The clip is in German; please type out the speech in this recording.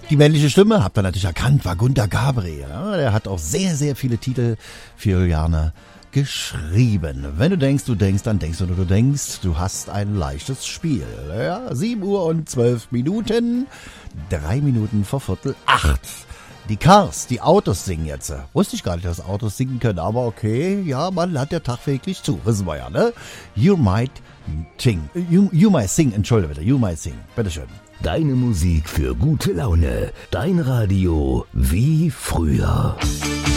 Die männliche Stimme, habt ihr natürlich erkannt, war Gunter Gabriel. Ja, der hat auch sehr, sehr viele Titel für Juliane geschrieben. Wenn du denkst, dann denkst du nur, du denkst. Du hast ein leichtes Spiel. Ja, 7 Uhr und 12 Minuten. 3 Minuten vor 7:15. Die Cars, die Autos singen jetzt. Wusste ich gar nicht, dass Autos singen können, aber okay. Ja, man hat ja tagtäglich zu. Wissen wir ja, ne? You might sing. You might sing. Entschuldige bitte. You might sing. Bitteschön. Deine Musik für gute Laune. Dein Radio wie früher.